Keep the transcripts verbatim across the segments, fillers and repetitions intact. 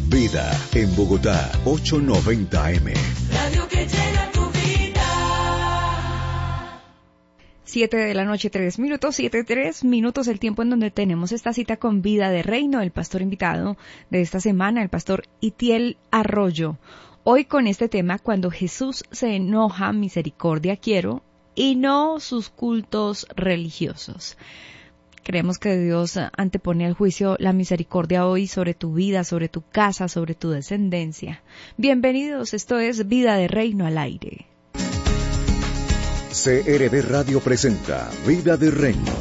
Vida en Bogotá, ochocientos noventa eme. Radio que llena tu vida. Siete de la noche, tres minutos, siete, tres minutos, el tiempo en donde tenemos esta cita con Vida de Reino, el pastor invitado de esta semana, el pastor Itiel Arroyo. Hoy con este tema, cuando Jesús se enoja, misericordia quiero, y no sus cultos religiosos. Creemos que Dios antepone al juicio la misericordia hoy sobre tu vida, sobre tu casa, sobre tu descendencia. Bienvenidos, esto es Vida de Reino al aire. C R V Radio presenta Vida de Reino.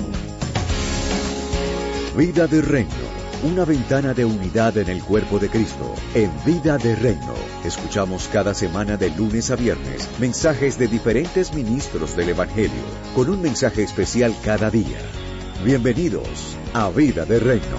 Vida de Reino, una ventana de unidad en el cuerpo de Cristo. En Vida de Reino, escuchamos cada semana de lunes a viernes mensajes de diferentes ministros del Evangelio, con un mensaje especial cada día. Bienvenidos a Vida de Reino.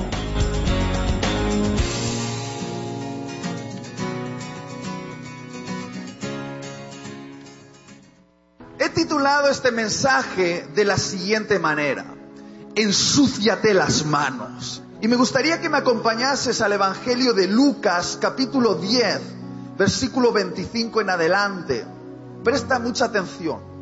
He titulado este mensaje de la siguiente manera: ensúciate las manos. Y me gustaría que me acompañases al Evangelio de Lucas, capítulo diez, versículo veinticinco en adelante. Presta mucha atención.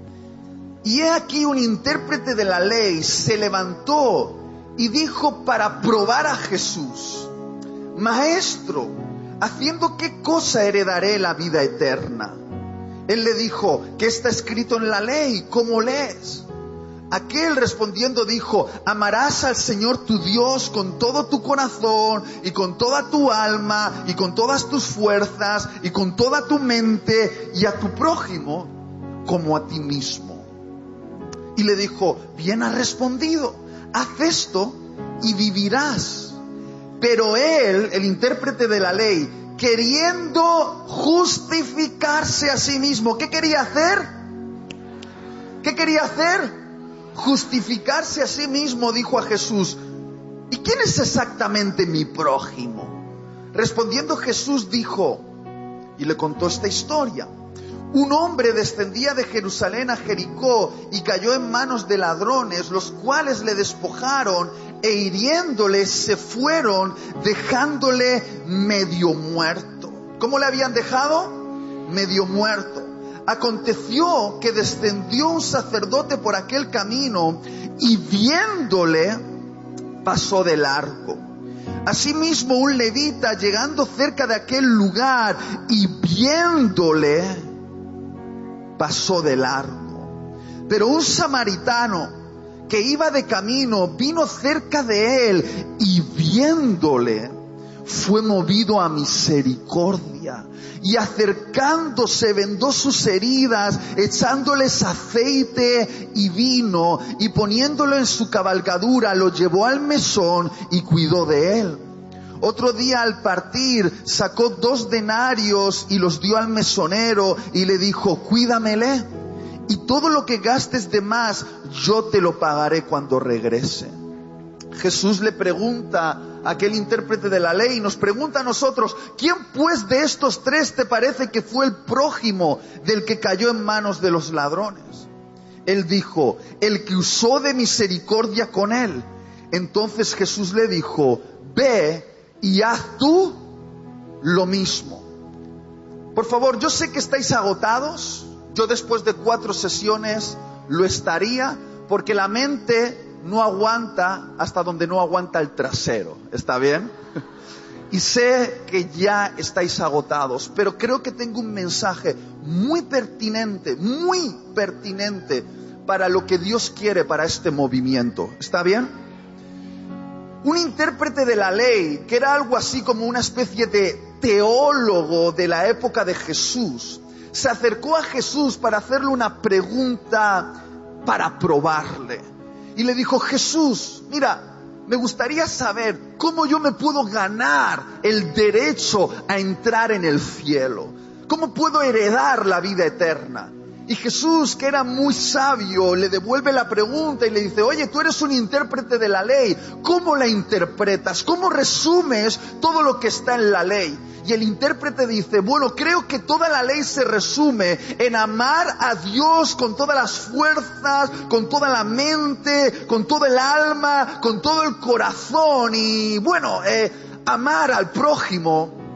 Y he aquí un intérprete de la ley se levantó y dijo para probar a Jesús: Maestro, ¿haciendo qué cosa heredaré la vida eterna? Él le dijo: ¿qué está escrito en la ley? ¿Cómo lees? Aquel respondiendo dijo: amarás al Señor tu Dios con todo tu corazón y con toda tu alma y con todas tus fuerzas y con toda tu mente, y a tu prójimo como a ti mismo. Y le dijo: bien has respondido, haz esto y vivirás. Pero él, el intérprete de la ley, queriendo justificarse a sí mismo, ¿qué quería hacer? ¿Qué quería hacer? Justificarse a sí mismo, dijo a Jesús: ¿y quién es exactamente mi prójimo? Respondiendo Jesús dijo, y le contó esta historia: un hombre descendía de Jerusalén a Jericó y cayó en manos de ladrones, los cuales le despojaron e hiriéndole se fueron, dejándole medio muerto. ¿Cómo le habían dejado? Medio muerto. Aconteció que descendió un sacerdote por aquel camino y viéndole pasó de largo. Asimismo un levita, llegando cerca de aquel lugar y viéndole, pasó de largo. Pero un samaritano que iba de camino vino cerca de él y viéndole fue movido a misericordia, y acercándose vendó sus heridas, echándoles aceite y vino, y poniéndolo en su cabalgadura lo llevó al mesón y cuidó de él. Otro día al partir sacó dos denarios y los dio al mesonero y le dijo: cuídamele, y todo lo que gastes de más yo te lo pagaré cuando regrese. Jesús le pregunta a aquel intérprete de la ley, y nos pregunta a nosotros: ¿quién pues de estos tres te parece que fue el prójimo del que cayó en manos de los ladrones? Él dijo: el que usó de misericordia con él. Entonces Jesús le dijo: ve y haz tú lo mismo. Por favor, yo sé que estáis agotados. Yo después de cuatro sesiones lo estaría, porque la mente no aguanta hasta donde no aguanta el trasero. ¿Está bien? Y sé que ya estáis agotados, pero creo que tengo un mensaje muy pertinente, muy pertinente para lo que Dios quiere para este movimiento. ¿Está bien? Un intérprete de la ley, que era algo así como una especie de teólogo de la época de Jesús, se acercó a Jesús para hacerle una pregunta para probarle. Y le dijo: Jesús, mira, me gustaría saber cómo yo me puedo ganar el derecho a entrar en el cielo. ¿Cómo puedo heredar la vida eterna? Y Jesús, que era muy sabio, le devuelve la pregunta y le dice: oye, tú eres un intérprete de la ley, ¿cómo la interpretas? ¿Cómo resumes todo lo que está en la ley? Y el intérprete dice: bueno, creo que toda la ley se resume en amar a Dios con todas las fuerzas, con toda la mente, con todo el alma, con todo el corazón. Y bueno, eh, amar al prójimo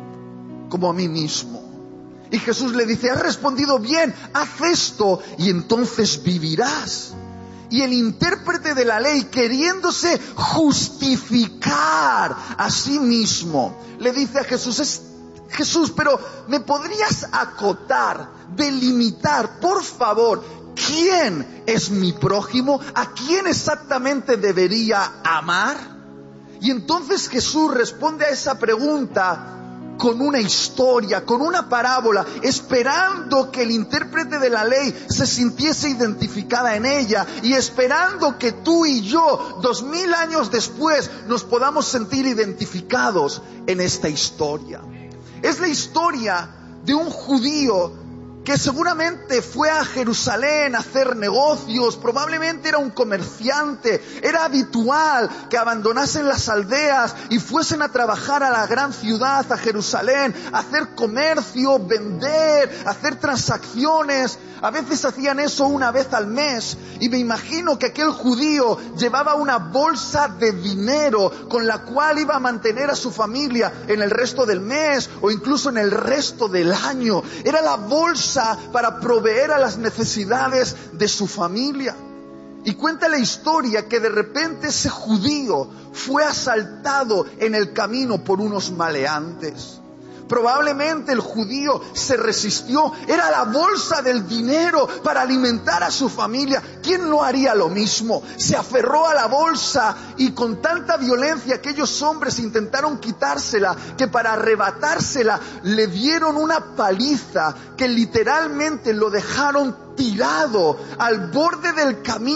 como a mí mismo. Y Jesús le dice, has respondido bien, haz esto y entonces vivirás. Y el intérprete de la ley, queriéndose justificar a sí mismo, le dice a Jesús, es, Jesús, pero ¿me podrías acotar, delimitar, por favor, quién es mi prójimo? ¿A quién exactamente debería amar? Y entonces Jesús responde a esa pregunta con una historia, con una parábola, esperando que el intérprete de la ley se sintiese identificada en ella y esperando que tú y yo, dos mil años después, nos podamos sentir identificados en esta historia. Es la historia de un judío que seguramente fue a Jerusalén a hacer negocios, probablemente era un comerciante, era habitual que abandonasen las aldeas y fuesen a trabajar a la gran ciudad, a Jerusalén, a hacer comercio, vender, hacer transacciones. A veces hacían eso una vez al mes y me imagino que aquel judío llevaba una bolsa de dinero con la cual iba a mantener a su familia en el resto del mes o incluso en el resto del año. Era la bolsa para proveer a las necesidades de su familia. Y cuenta la historia que de repente ese judío fue asaltado en el camino por unos maleantes. Probablemente el judío se resistió, era la bolsa del dinero para alimentar a su familia. ¿Quién no haría lo mismo? Se aferró a la bolsa y con tanta violencia aquellos hombres intentaron quitársela, que para arrebatársela le dieron una paliza que literalmente lo dejaron tirado al borde del camino.